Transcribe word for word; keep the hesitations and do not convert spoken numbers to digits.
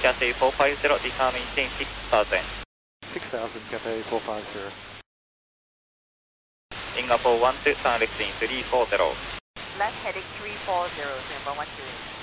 Cathay four five zero, disarm maintain six thousand. six thousand, Cathay four five zero. Singapore one two, turn left in three four zero. Left heading three four zero, Singapore one two.